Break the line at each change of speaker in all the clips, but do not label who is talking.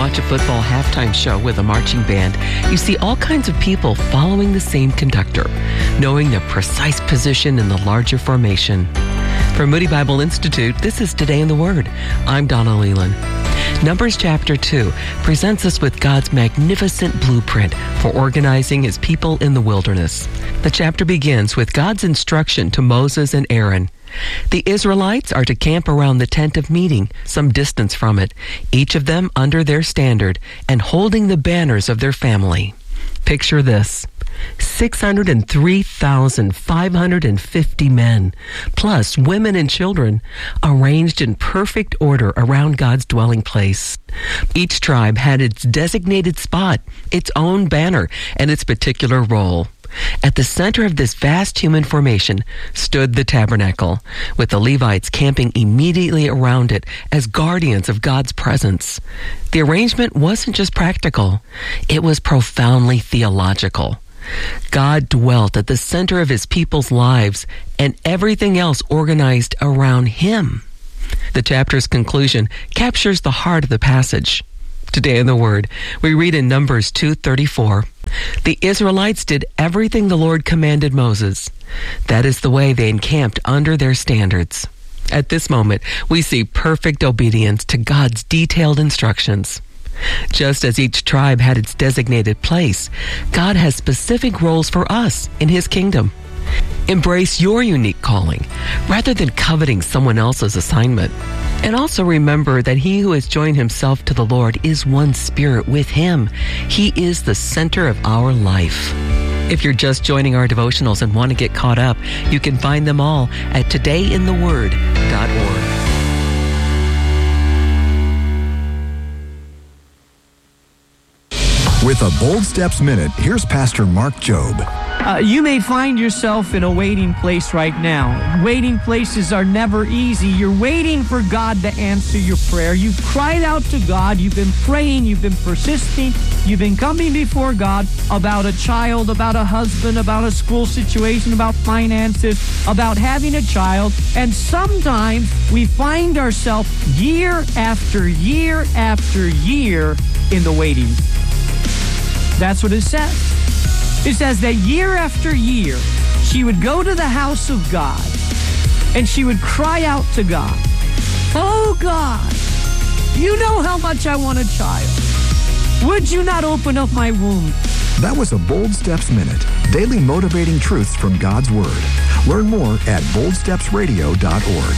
watch a football halftime show with a marching band, you see all kinds of people following the same conductor, knowing their precise position in the larger formation. From Moody Bible Institute, this is Today in the Word. I'm Donna Leland. Numbers chapter 2 presents us with God's magnificent blueprint for organizing his people in the wilderness. The chapter begins with God's instruction to Moses and Aaron. The Israelites are to camp around the tent of meeting, some distance from it, each of them under their standard and holding the banners of their family. Picture this: 603,550 men, plus women and children, arranged in perfect order around God's dwelling place. Each tribe had its designated spot, its own banner, and its particular role. At the center of this vast human formation stood the tabernacle, with the Levites camping immediately around it as guardians of God's presence. The arrangement wasn't just practical, it was profoundly theological. God dwelt at the center of his people's lives, and everything else organized around him. The chapter's conclusion captures the heart of the passage. Today in the Word, we read in Numbers 2:34, "The Israelites did everything the Lord commanded Moses. That is the way they encamped under their standards." At this moment, we see perfect obedience to God's detailed instructions. Just as each tribe had its designated place, God has specific roles for us in his kingdom. Embrace your unique calling rather than coveting someone else's assignment. And also remember that he who has joined himself to the Lord is one spirit with him. He is the center of our life. If you're just joining our devotionals and want to get caught up, you can find them all at todayintheword.org.
With a Bold Steps Minute, here's Pastor Mark Jobe.
You may find yourself in a waiting place right now. Waiting places are never easy. You're waiting for God to answer your prayer. You've cried out to God. You've been praying. You've been persisting. You've been coming before God about a child, about a husband, about a school situation, about finances, about having a child. And sometimes we find ourselves year after year after year in the waiting. That's what it says. It says that year after year, she would go to the house of God and she would cry out to God, "Oh God, you know how much I want a child. Would you not open up my womb?"
That was a Bold Steps Minute, daily motivating truths from God's Word. Learn more at boldstepsradio.org.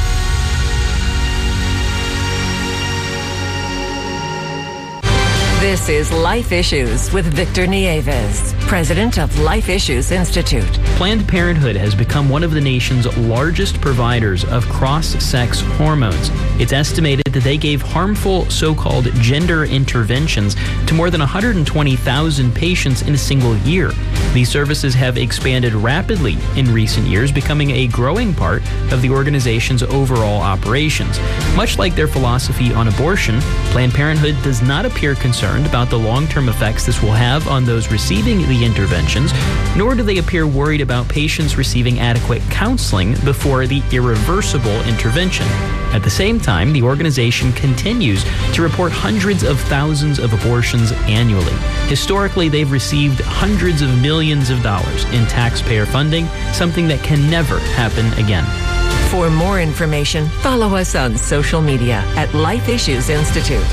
This is Life Issues with Victor Nieves, president of Life Issues Institute.
Planned Parenthood has become one of the nation's largest providers of cross-sex hormones. It's estimated that they gave harmful so-called gender interventions to more than 120,000 patients in a single year. These services have expanded rapidly in recent years, becoming a growing part of the organization's overall operations. Much like their philosophy on abortion, Planned Parenthood does not appear concerned about the long-term effects this will have on those receiving the interventions, nor do they appear worried about patients receiving adequate counseling before the irreversible intervention. At the same time, the organization continues to report hundreds of thousands of abortions annually. Historically, they've received hundreds of millions of dollars in taxpayer funding, something that can never happen again.
For more information, follow us on social media at Life Issues Institute.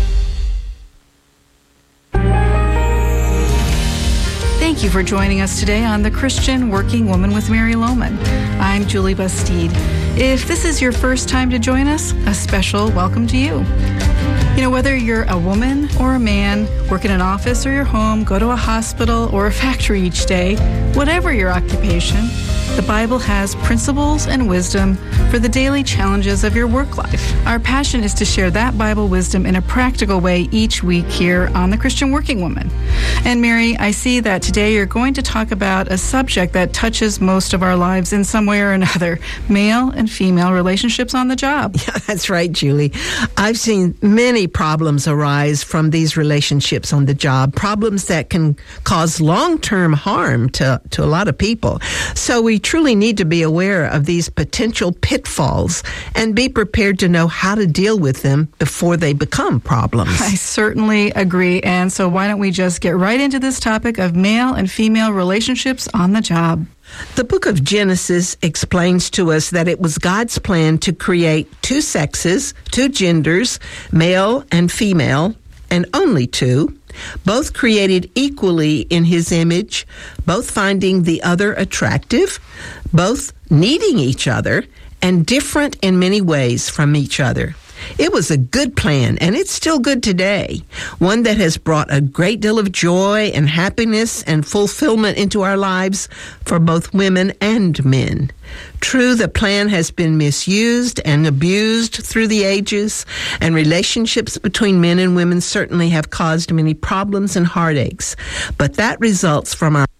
Thank you for joining us today on The Christian Working Woman with Mary Lohman. I'm Julie Bastide. If this is your first time to join us, a special welcome to you. You know, whether you're a woman or a man, work in an office or your home, go to a hospital or a factory each day, whatever your occupation, the Bible has principles and wisdom for the daily challenges of your work life. Our passion is to share that Bible wisdom in a practical way each week here on The Christian Working Woman. And Mary, I see that today you're going to talk about a subject that touches most of our lives in some way or another, male and female relationships on the job.
Yeah, that's right, Julie. I've seen many problems arise from these relationships on the job, problems that can cause long-term harm to a lot of people. So we we truly need to be aware of these potential pitfalls and be prepared to know how to deal with them before they become problems.
I certainly agree. And so why don't we just get right into this topic of male and female relationships on the job?
The book of Genesis explains to us that it was God's plan to create two sexes, two genders, male and female, and only two, both created equally in his image, both finding the other attractive, both needing each other, and different in many ways from each other. It was a good plan, and it's still good today, one that has brought a great deal of joy and happiness and fulfillment into our lives for both women and men. True, the plan has been misused and abused through the ages, and relationships between men and women certainly have caused many problems and heartaches. But that results from our